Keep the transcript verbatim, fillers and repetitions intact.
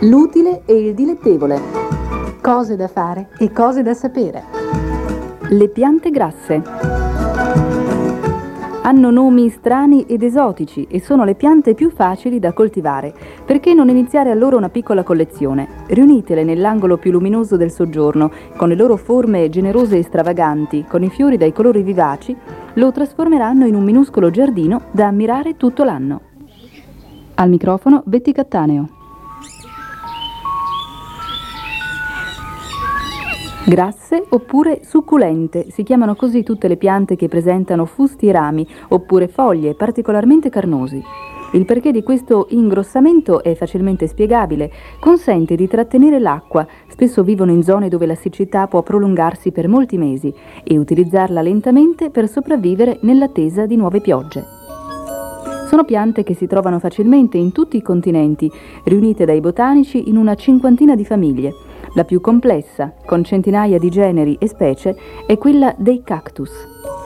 L'utile e il dilettevole. Cose da fare e cose da sapere. Le piante grasse. Hanno nomi strani ed esotici e sono le piante più facili da coltivare. Perché non iniziare allora una piccola collezione? Riunitele nell'angolo più luminoso del soggiorno, con le loro forme generose e stravaganti, con i fiori dai colori vivaci, lo trasformeranno in un minuscolo giardino da ammirare tutto l'anno. Al microfono Betty Cattaneo. Grasse oppure succulente, si chiamano così tutte le piante che presentano fusti e rami, oppure foglie particolarmente carnosi. Il perché di questo ingrossamento è facilmente spiegabile, consente di trattenere l'acqua, spesso vivono in zone dove la siccità può prolungarsi per molti mesi, e utilizzarla lentamente per sopravvivere nell'attesa di nuove piogge. Sono piante che si trovano facilmente in tutti i continenti, riunite dai botanici in una cinquantina di famiglie. La più complessa, con centinaia di generi e specie, è quella dei cactus.